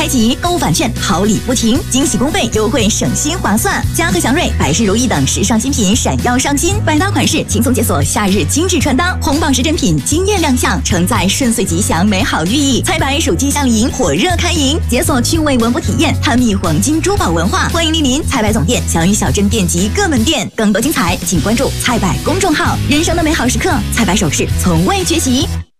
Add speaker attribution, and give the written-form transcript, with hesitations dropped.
Speaker 1: 开启，购物返券好礼不停，惊喜公费优惠省心划算。嘉禾祥瑞、百世如意等时尚新品闪耀上新，百搭款式轻松解锁夏日精致穿搭，红宝石珍品惊艳亮相，承载顺遂吉祥美好寓意。菜百暑季夏令营火热开营，解锁趣味文博体验，探秘黄金珠宝文化。欢迎莅临菜百总店、祥云小镇店及各门店。更多精彩，请关注菜百公众号。人生的美好时刻，菜百首饰从未缺席。